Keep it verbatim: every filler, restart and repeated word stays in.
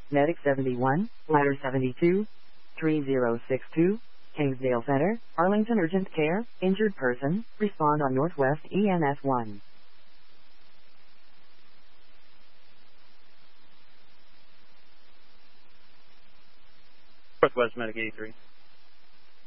Medic seventy-one, Ladder seventy-two, three zero six two, Kingsdale Center, Arlington Urgent Care, injured person, respond on Northwest E N S one. Northwest Medic eighty-three.